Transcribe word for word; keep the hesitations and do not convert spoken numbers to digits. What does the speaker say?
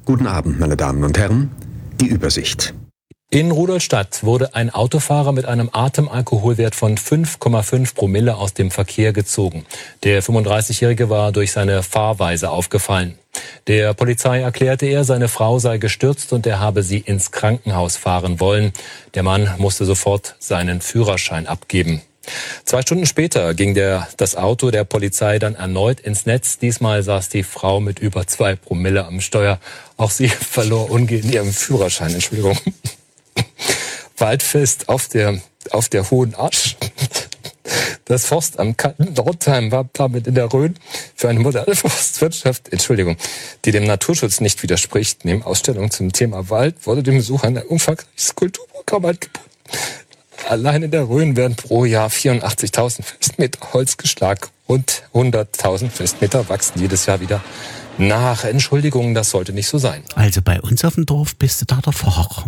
Guten Abend, meine Damen und Herren. Die Übersicht. In Rudolstadt wurde ein Autofahrer mit einem Atemalkoholwert von fünf Komma fünf Promille aus dem Verkehr gezogen. Der fünfunddreißigjährige war durch seine Fahrweise aufgefallen. Der Polizei erklärte er, seine Frau sei gestürzt und er habe sie ins Krankenhaus fahren wollen. Der Mann musste sofort seinen Führerschein abgeben. Zwei Stunden später ging der, das Auto der Polizei dann erneut ins Netz. Diesmal saß die Frau mit über zwei Promille am Steuer. Auch sie verlor umgehend ihren Führerschein. Entschuldigung. Waldfest auf der, auf der Hohen Asch. Das Forstamt Dortheim war damit in der Rhön für eine moderne Forstwirtschaft, Entschuldigung, die dem Naturschutz nicht widerspricht. Neben Ausstellungen zum Thema Wald wurde dem Besucher ein umfangreiches Kulturprogramm angeboten. Allein in der Rhön werden pro Jahr vierundachtzigtausend Festmeter Holz geschlagen. Rund hunderttausend Festmeter wachsen jedes Jahr wieder nach. Entschuldigung, das sollte nicht so sein. Also bei uns auf dem Dorf bist du da der Fahrer.